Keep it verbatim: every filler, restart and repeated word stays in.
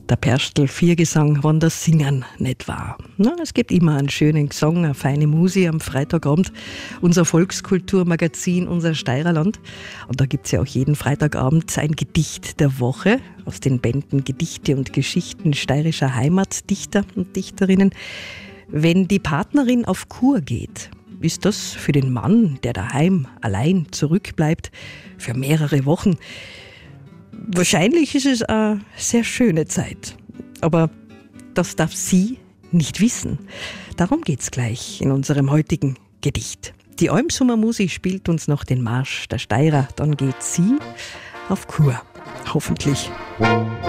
Der Perstl-Viergesang, wann das Singen nicht war. Na, es gibt immer einen schönen Gesang, eine feine Musik am Freitagabend. Unser Volkskulturmagazin, unser Steirerland. Und da gibt es ja auch jeden Freitagabend ein Gedicht der Woche aus den Bänden Gedichte und Geschichten steirischer Heimatdichter und Dichterinnen. Wenn die Partnerin auf Kur geht, ist das für den Mann, der daheim allein zurückbleibt, für mehrere Wochen. Wahrscheinlich ist es eine sehr schöne Zeit. Aber das darf sie nicht wissen. Darum geht's gleich in unserem heutigen Gedicht. Die Almsummer Musi spielt uns noch den Marsch der Steirer. Dann geht sie auf Kur. Hoffentlich.